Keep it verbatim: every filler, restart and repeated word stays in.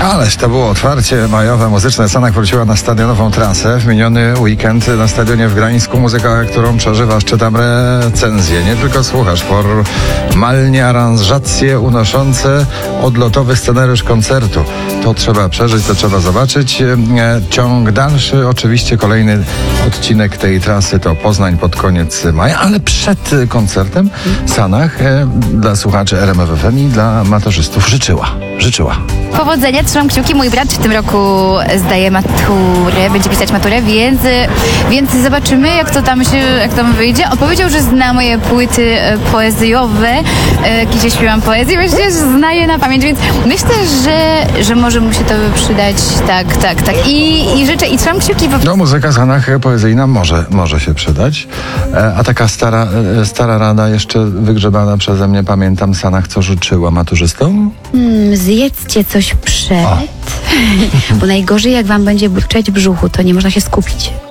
Ależ to było otwarcie majowe muzyczne. Sanach wróciła na stadionową trasę. W miniony weekend na stadionie w Gdańsku muzyka, którą przeżywasz, czytam recenzję. Nie tylko słuchasz, formalnie aranżacje unoszące odlotowy scenariusz koncertu. To trzeba przeżyć, to trzeba zobaczyć. Ciąg dalszy, oczywiście kolejny odcinek tej trasy to Poznań pod koniec maja, ale przed koncertem Sanach dla słuchaczy R M F F M i dla maturzystów życzyła. Życzyła. Powodzenia, trzymam kciuki. Mój brat w tym roku zdaje maturę, będzie pisać maturę, więc, więc zobaczymy, jak to tam się, jak tam wyjdzie. On powiedział, że zna moje płyty poezjowe, gdzie śpiewam poezję, właśnie zna je na pamięć, więc myślę, że, że może mu się to przydać. Tak, tak, tak. I, i życzę, i trzymam kciuki. Bo... No, muzyka Sanach poezyjna może, może się przydać. A taka stara, stara rada jeszcze wygrzebana przeze mnie, pamiętam, Sanach co życzyła maturzystom? Hmm, zjedzcie coś przed, bo najgorzej jak wam będzie burczeć w brzuchu, to nie można się skupić.